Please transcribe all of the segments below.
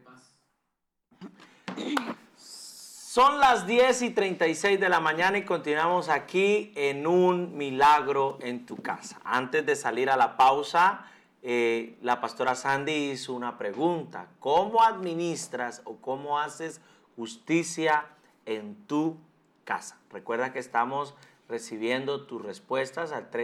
Son las 10:36 de la mañana y continuamos aquí en Un Milagro en tu Casa. Antes de salir a la pausa, la pastora Sandy hizo una pregunta. ¿Cómo administras o cómo haces justicia en tu casa? Recuerda que estamos recibiendo tus respuestas al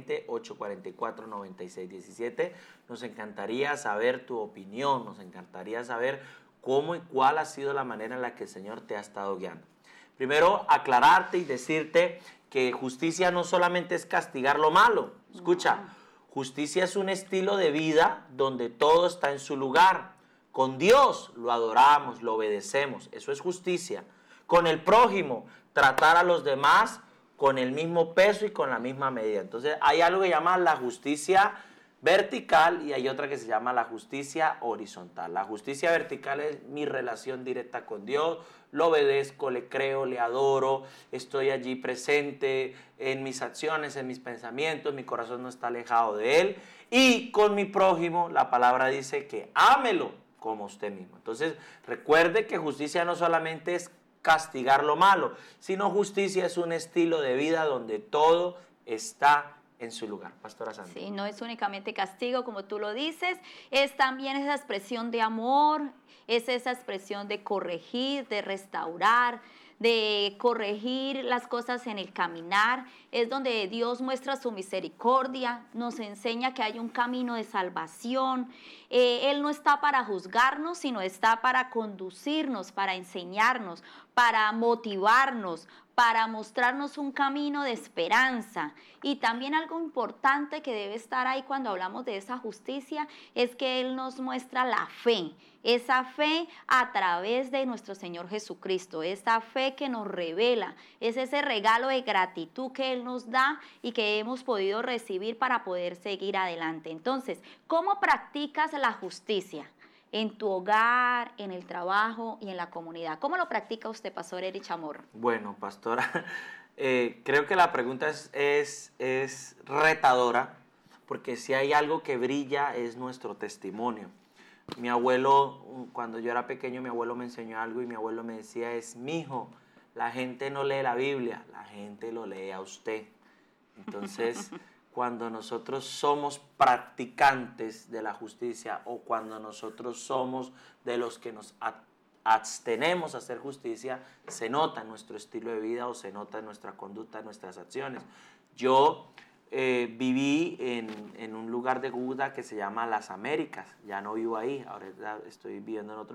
320-844-9617. Nos encantaría saber tu opinión, nos encantaría saber cómo y cuál ha sido la manera en la que el Señor te ha estado guiando. Primero, aclararte y decirte que justicia no solamente es castigar lo malo. Escucha, justicia es un estilo de vida donde todo está en su lugar. Con Dios lo adoramos, lo obedecemos. Eso es justicia. Con el prójimo, tratar a los demás con el mismo peso y con la misma medida. Entonces, hay algo que llama la justicia vertical y hay otra que se llama la justicia horizontal. La justicia vertical es mi relación directa con Dios, lo obedezco, le creo, le adoro, estoy allí presente en mis acciones, en mis pensamientos, mi corazón no está alejado de Él. Y con mi prójimo, la palabra dice que ámelo como usted mismo. Entonces, recuerde que justicia no solamente es castigar lo malo, sino justicia es un estilo de vida donde todo está en su lugar. Pastora Sandra. Sí, no es únicamente castigo, como tú lo dices, es también esa expresión de amor, es esa expresión de corregir, de restaurar, de corregir las cosas en el caminar, es donde Dios muestra su misericordia, nos enseña que hay un camino de salvación. Él no está para juzgarnos, sino está para conducirnos, para enseñarnos, para motivarnos, para mostrarnos un camino de esperanza. Y también algo importante que debe estar ahí cuando hablamos de esa justicia es que Él nos muestra la fe, esa fe a través de nuestro Señor Jesucristo, esa fe que nos revela, es ese regalo de gratitud que Él nos da y que hemos podido recibir para poder seguir adelante. Entonces, ¿cómo practicas la justicia? En tu hogar, en el trabajo y en la comunidad. ¿Cómo lo practica usted, Pastor Eric Chamorro? Bueno, pastora, creo que la pregunta es retadora, porque si hay algo que brilla es nuestro testimonio. Mi abuelo, cuando yo era pequeño, mi abuelo me enseñó algo y mi abuelo me decía, mijo, la gente no lee la Biblia, la gente lo lee a usted. Entonces, cuando nosotros somos practicantes de la justicia o cuando nosotros somos de los que nos abstenemos a hacer justicia, se nota en nuestro estilo de vida o se nota en nuestra conducta, en nuestras acciones. Yo viví en un lugar de Buda que se llama Las Américas, ya no vivo ahí, ahora estoy viviendo en otro